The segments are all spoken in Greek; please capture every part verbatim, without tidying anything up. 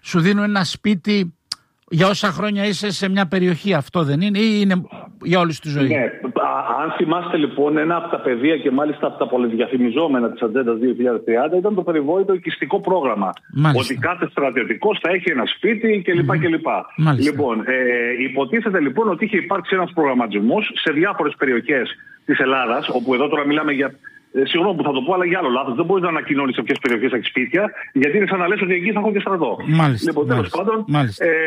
σου δίνουν ένα σπίτι για όσα χρόνια είσαι σε μια περιοχή, αυτό δεν είναι, ή είναι για όλη τη ζωή? Ναι, αν θυμάστε λοιπόν, ένα από τα πεδία και μάλιστα από τα πολυδιαφημιζόμενα της Ατζέντας δύο χιλιάδες τριάντα ήταν το περιβόητο οικιστικό πρόγραμμα. Μάλιστα. Ότι κάθε στρατιωτικός θα έχει ένα σπίτι κλπ. Mm-hmm. κλπ. Λοιπόν, ε, υποτίθεται λοιπόν ότι είχε υπάρξει ένας προγραμματισμός σε διάφορες περιοχές της Ελλάδας, όπου εδώ τώρα μιλάμε για. Ε, συγγνώμη που θα το πω, αλλά για άλλο λάθος. Δεν μπορεί να ανακοινώνει σε ποιες περιοχές έχει σπίτια, γιατί είναι σαν να λες ότι εκεί θα έχω και στρατό. Μάλιστα. Λοιπόν, τέλος πάντων. Μάλιστα. Ε,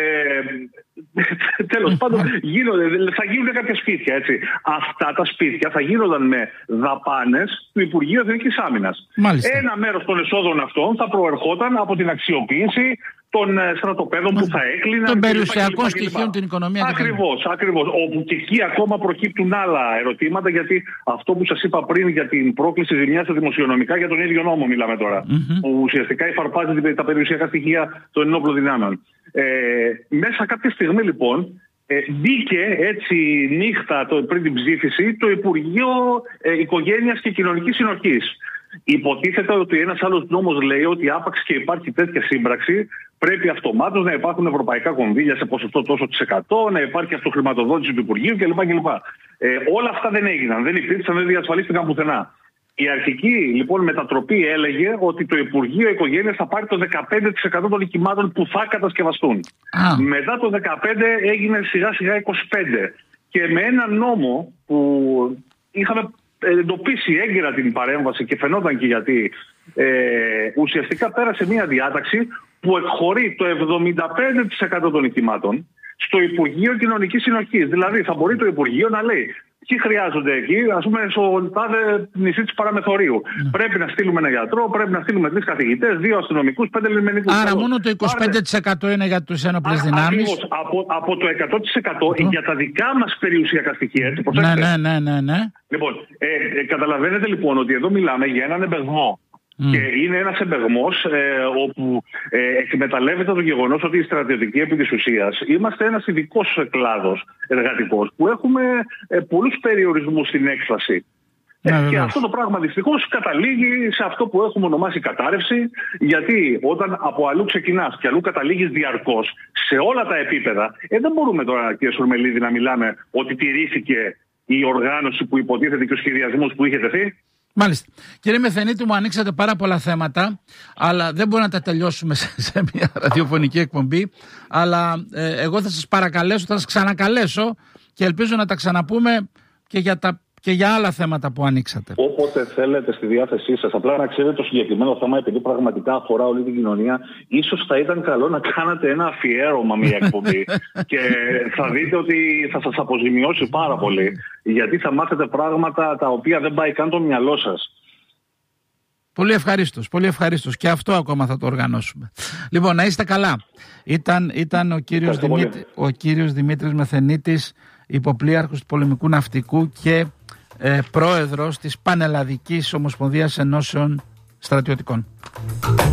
τέλος πάντων, γίνονται, θα γίνουν κάποια σπίτια. Έτσι. Αυτά τα σπίτια θα γίνονταν με δαπάνες του Υπουργείου Εθνικής Άμυνας. Μάλιστα. Ένα μέρος των εσόδων αυτών θα προερχόταν από την αξιοποίηση των στρατοπέδων που θα έκλειναν. Των περιουσιακών στοιχείων την οικονομία. Ακριβώς, ακριβώς. Όπου και εκεί ακόμα προκύπτουν άλλα ερωτήματα, γιατί αυτό που σας είπα πριν για την πρόκληση ζημιάς στα δημοσιονομικά, για τον ίδιο νόμο μιλάμε τώρα. Mm-hmm. Που ουσιαστικά υφαρπάζει τα περιουσιακά στοιχεία των ενόπλων δυνάμεων. Ε, μέσα κάποια στιγμή λοιπόν ε, μπήκε έτσι νύχτα το, πριν την ψήφιση το Υπουργείο ε, Οικογένειας και Κοινωνικής Συνοχής. Υποτίθεται ότι ένας άλλος νόμος λέει ότι άπαξ και υπάρχει τέτοια σύμπραξη, πρέπει αυτομάτως να υπάρχουν ευρωπαϊκά κονδύλια σε ποσοστό τόσο της εκατό, να υπάρχει αυτοχρηματοδότηση του Υπουργείου κλπ. κλπ. Ε, όλα αυτά δεν έγιναν, δεν υπήρξαν, δεν διασφαλίστηκαν πουθενά. Η αρχική λοιπόν μετατροπή έλεγε ότι το Υπουργείο Οικογένειας θα πάρει το δεκαπέντε τοις εκατό των οικημάτων που θα κατασκευαστούν. Ah. Μετά το δεκαπέντε έγινε σιγά σιγά είκοσι πέντε τοις εκατό. Και με ένα νόμο που είχαμε εντοπίσει έγκαιρα την παρέμβαση και φαινόταν και γιατί, ε, ουσιαστικά πέρασε μια διάταξη που εκχωρεί το εβδομήντα πέντε τοις εκατό των οικημάτων στο Υπουργείο Κοινωνικής Συνοχής. Δηλαδή θα μπορεί το Υπουργείο να λέει ποιοι χρειάζονται εκεί, ας πούμε στο τάδε νησί της Παραμεθορίου. Mm. Πρέπει να στείλουμε ένα γιατρό, πρέπει να στείλουμε τρεις καθηγητές, δύο αστυνομικούς, πέντε λιμενικούς. Άρα καλώς. Μόνο το είκοσι πέντε τοις εκατό είναι για τους ένοπλες δυνάμεις. Από, από το εκατό τοις εκατό mm. για τα δικά μας περιουσιακά στοιχεία. Έτσι, ναι, ναι, ναι, ναι, ναι. Λοιπόν, ε, ε, καταλαβαίνετε λοιπόν ότι εδώ μιλάμε για έναν εμπεγμό. Mm. Και είναι ένας εμπεγμός ε, όπου ε, εκμεταλλεύεται το γεγονός ότι η στρατιωτική επί της ουσίας είμαστε ένας ειδικός κλάδος εργατικός που έχουμε ε, πολλούς περιορισμούς στην έκφραση. Ε, yeah, και yeah. αυτό το πράγμα δυστυχώς καταλήγει σε αυτό που έχουμε ονομάσει κατάρρευση, γιατί όταν από αλλού ξεκινάς και αλλού καταλήγεις διαρκώς σε όλα τα επίπεδα, ε, δεν μπορούμε τώρα, κύριε Σουρμελίδη, να μιλάμε ότι τηρήθηκε η οργάνωση που υποτίθεται και ο σχεδιασμός που είχε τεθεί. Μάλιστα. Κύριε Μεθενίτη, μου ανοίξατε πάρα πολλά θέματα, αλλά δεν μπορούμε να τα τελειώσουμε σε, σε μια ραδιοφωνική εκπομπή. Αλλά ε, εγώ θα σας παρακαλέσω, θα σας ξανακαλέσω και ελπίζω να τα ξαναπούμε και για, τα, και για άλλα θέματα που ανοίξατε. Όποτε θέλετε στη διάθεσή σας. Απλά να ξέρετε το συγκεκριμένο θέμα, επειδή πραγματικά αφορά όλη την κοινωνία, ίσως θα ήταν καλό να κάνατε ένα αφιέρωμα μια εκπομπή και θα δείτε ότι θα σας αποζημιώσει πάρα πολύ. Γιατί θα μάθετε πράγματα τα οποία δεν πάει καν το μυαλό σας. Πολύ ευχαρίστως, πολύ ευχαρίστως. Και αυτό ακόμα θα το οργανώσουμε. Λοιπόν, να είστε καλά. Ήταν, ήταν ο, κύριος Δημήτρη, ο κύριος Δημήτρης Μεθενίτης, υποπλήρχος του Πολεμικού Ναυτικού και ε, πρόεδρος της Πανελλαδικής Ομοσπονδίας Ενώσεων Στρατιωτικών.